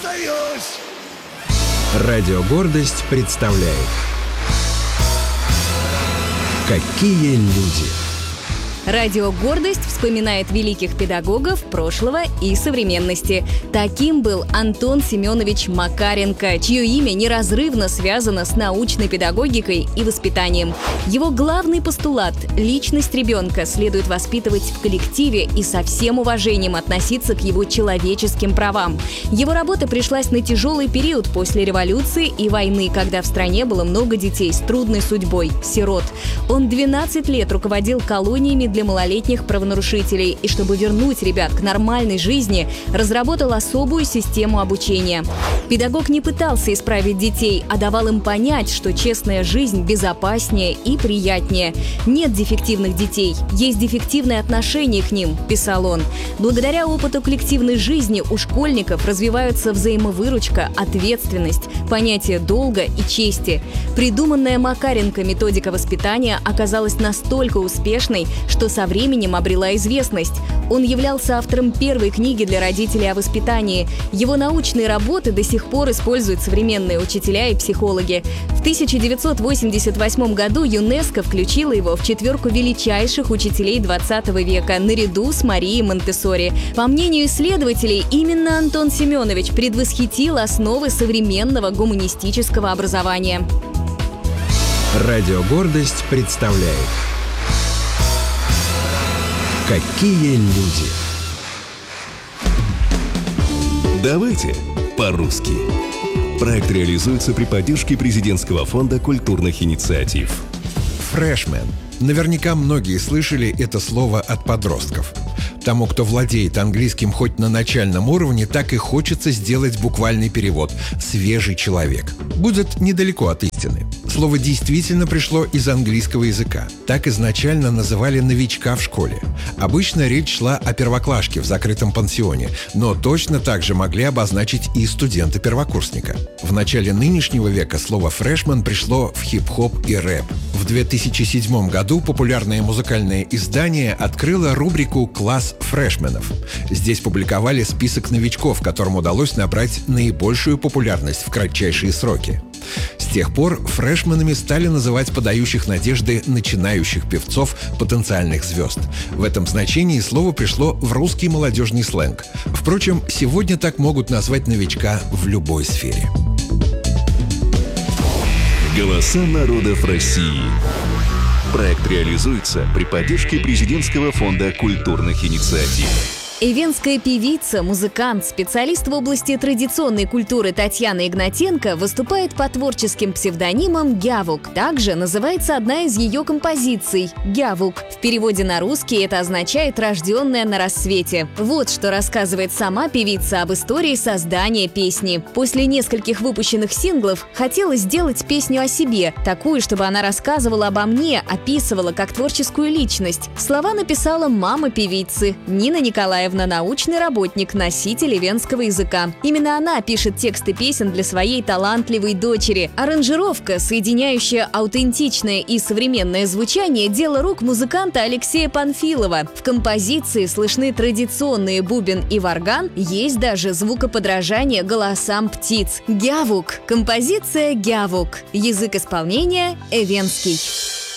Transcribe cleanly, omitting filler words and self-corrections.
остаюсь. Радио «Гордость» представляет «Какие люди». Радио «Гордость» вспоминает великих педагогов прошлого и современности. Таким был Антон Семенович Макаренко, чье имя неразрывно связано с научной педагогикой и воспитанием. Его главный постулат – личность ребенка следует воспитывать в коллективе и со всем уважением относиться к его человеческим правам. Его работа пришлась на тяжелый период после революции и войны, когда в стране было много детей с трудной судьбой – сирот. Он 12 лет руководил колониями для малолетних правонарушителей и, чтобы вернуть ребят к нормальной жизни, разработал особую систему обучения. Педагог не пытался исправить детей, а давал им понять, что честная жизнь безопаснее и приятнее. Нет дефективных детей, есть дефективное отношение к ним, писал он. Благодаря опыту коллективной жизни у школьников развиваются взаимовыручка, ответственность, понятие долга и чести. Придуманная Макаренко методика воспитания оказалась настолько успешной, что со временем обрела известность. Он являлся автором первой книги для родителей о воспитании. Его научные работы до сих пор используют современные учителя и психологи. В 1988 году ЮНЕСКО включила его в четверку величайших учителей 20 века наряду с Марией Монтессори. По мнению исследователей, именно Антон Семенович предвосхитил основы современного гуманистического образования. Радио «Гордость» представляет «Какие люди». Давайте по-русски. Проект реализуется при поддержке Президентского фонда культурных инициатив. Фрешмен. Наверняка многие слышали это слово от подростков. Тому, кто владеет английским хоть на начальном уровне, так и хочется сделать буквальный перевод «свежий человек». Будет недалеко от истины. Слово действительно пришло из английского языка. Так изначально называли новичка в школе. Обычно речь шла о первоклашке в закрытом пансионе, но точно так же могли обозначить и студента-первокурсника. В начале нынешнего века слово «фрешмен» пришло в хип-хоп и рэп. В 2007 году популярное музыкальное издание открыло рубрику «Класс фрешменов». Здесь публиковали список новичков, которым удалось набрать наибольшую популярность в кратчайшие сроки. С тех пор фрешменами стали называть подающих надежды начинающих певцов, потенциальных звезд. В этом значении слово пришло в русский молодежный сленг. Впрочем, сегодня так могут назвать новичка в любой сфере. Голоса народов России. Проект реализуется при поддержке Президентского фонда культурных инициатив. Эвенская певица, музыкант, специалист в области традиционной культуры Татьяна Игнатенко выступает под творческим псевдонимом Гявук. Также называется одна из ее композиций – Гявук. В переводе на русский это означает «рожденная на рассвете». Вот что рассказывает сама певица об истории создания песни. После нескольких выпущенных синглов хотела сделать песню о себе, такую, чтобы она рассказывала обо мне, описывала как творческую личность. Слова написала мама певицы Нина Николаевна, научный работник, носитель эвенского языка. Именно она пишет тексты песен для своей талантливой дочери. Аранжировка, соединяющая аутентичное и современное звучание, дело рук музыканта Алексея Панфилова. В композиции слышны традиционные бубен и варган, есть даже звукоподражание голосам птиц. Гявук. Композиция Гявук. Язык исполнения эвенский.